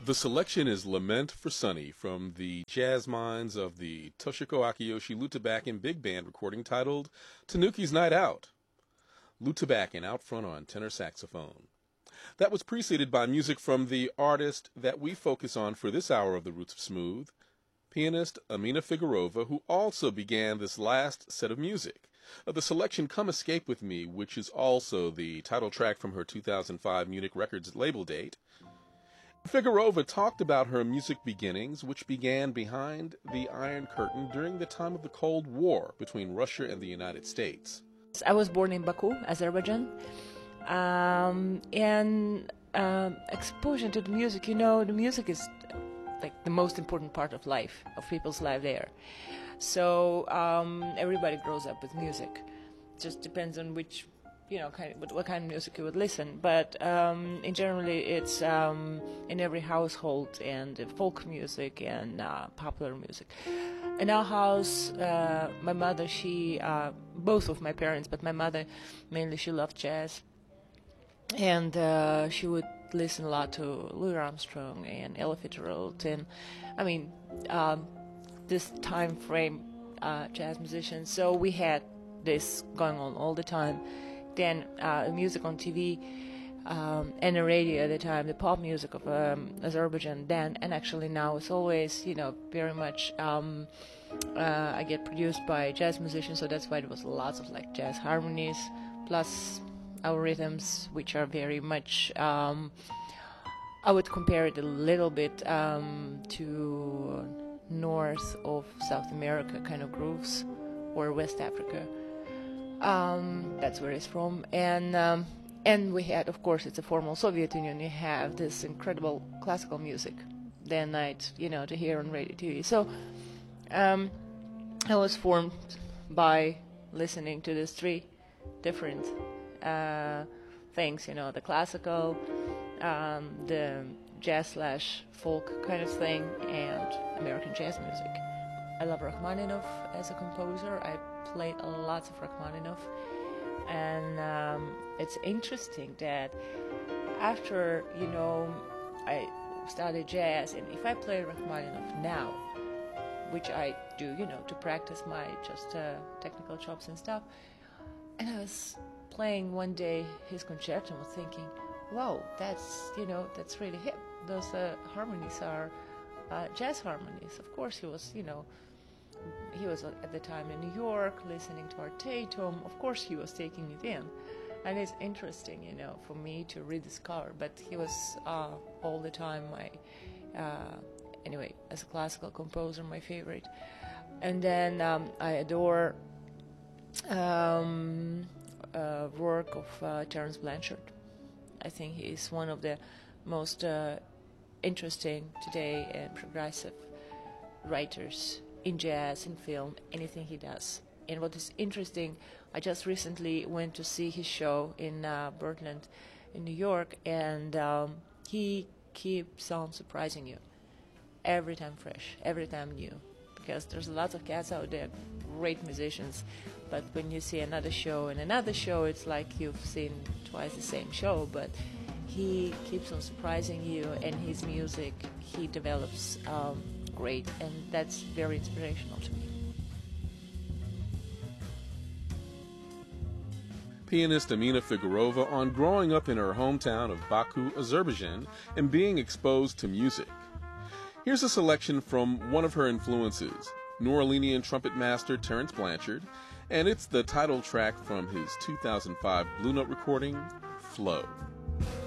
The selection is Lament for Sunny from the jazz minds of the Toshiko Akiyoshi Lutabakin Big Band recording titled Tanuki's Night Out. Lutabakin out front on tenor saxophone. That was preceded by music from the artist that we focus on for this hour of the Roots of Smooth, pianist Amina Figueroa, who also began this last set of music. The selection Come Escape With Me, which is also the title track from her 2005 Munich Records label date. Figueroa talked about her music beginnings, which began behind the Iron Curtain during the time of the Cold War between Russia and the United States. I was born in Baku, Azerbaijan, and exposure to the music, the music is like the most important part of life, of people's life there. So everybody grows up with music. It just depends on which, what kind of music you would listen. But in generally, it's in every household, and folk music and popular music. In our house, my mother, both of my parents, but my mother mainly, she loved jazz. And she would listen a lot to Louis Armstrong and Ella Fitzgerald, and this time frame jazz musicians. So we had this going on all the time. Then music on TV and the radio at the time, the pop music of Azerbaijan then, and actually now it's always, very much I get produced by jazz musicians, so that's why there was lots of like jazz harmonies, plus our rhythms, which are very much, I would compare it a little bit to north of South America kind of grooves, or West Africa. That's where it's from. And we had, of course, it's a formal Soviet Union, you have this incredible classical music day and night, to hear on radio TV. So I was formed by listening to these three different things, the classical, the jazz/folk kind of thing, and American jazz music. I love Rachmaninoff as a composer. I played lots of Rachmaninoff, and it's interesting that after, I studied jazz, and if I play Rachmaninoff now, which I do, to practice my just technical chops and stuff, and I was playing one day his concerto and was thinking, wow, that's really hip. Those harmonies are jazz harmonies. Of course, he was at the time in New York listening to Art Tatum. Of course, he was taking it in. And it's interesting, for me to rediscover. But he was all the time my, anyway, as a classical composer, my favorite. And then I adore work of Terence Blanchard. I think he is one of the most interesting today and progressive writers in jazz, in film, anything he does. And what is interesting, I just recently went to see his show in Birdland in New York, and he keeps on surprising you. Every time fresh, every time new. Because there's lots of cats out there, great musicians, but when you see another show and another show, it's like you've seen twice the same show, but he keeps on surprising you, and his music, he develops great, and that's very inspirational to me. Pianist Amina Figueroa on growing up in her hometown of Baku, Azerbaijan, and being exposed to music. Here's a selection from one of her influences, New Orleanian trumpet master Terence Blanchard, and it's the title track from his 2005 Blue Note recording, Flow.